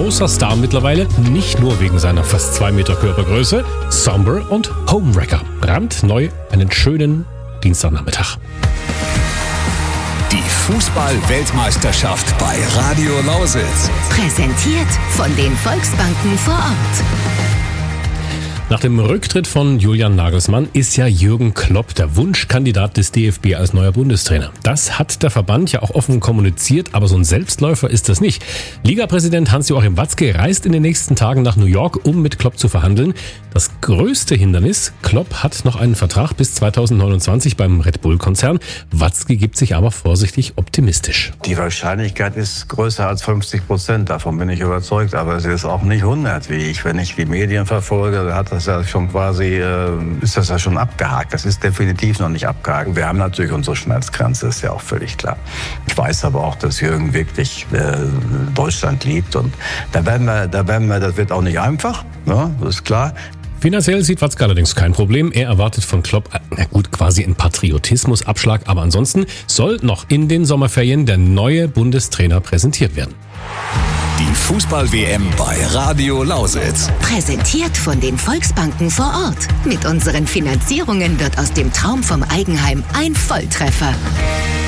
großer Star mittlerweile, nicht nur wegen seiner fast 2 Meter Körpergröße. Somber und Homewrecker. Brandneu, einen schönen Dienstagnachmittag. Die Fußball-Weltmeisterschaft bei Radio Lausitz. Präsentiert von den Volksbanken vor Ort. Nach dem Rücktritt von Julian Nagelsmann ist ja Jürgen Klopp der Wunschkandidat des DFB als neuer Bundestrainer. Das hat der Verband ja auch offen kommuniziert, aber so ein Selbstläufer ist das nicht. Ligapräsident Hans-Joachim Watzke reist in den nächsten Tagen nach New York, um mit Klopp zu verhandeln. Das größte Hindernis: Klopp hat noch einen Vertrag bis 2029 beim Red Bull-Konzern. Watzke gibt sich aber vorsichtig optimistisch. Die Wahrscheinlichkeit ist größer als 50%, davon bin ich überzeugt, aber sie ist auch nicht 100, wenn ich die Medien verfolge, hat das ja schon quasi, ist das ja schon abgehakt. Das ist definitiv noch nicht abgehakt. Wir haben natürlich unsere Schmerzgrenze, ist ja auch völlig klar. Ich weiß aber auch, dass Jürgen wirklich Deutschland liebt und da werden wir, das wird auch nicht einfach, ne? Das ist klar. Finanziell sieht Watzke allerdings kein Problem. Er erwartet von Klopp, quasi einen Patriotismusabschlag, aber ansonsten soll noch in den Sommerferien der neue Bundestrainer präsentiert werden. Die Fußball-WM bei Radio Lausitz. Präsentiert von den Volksbanken vor Ort. Mit unseren Finanzierungen wird aus dem Traum vom Eigenheim ein Volltreffer.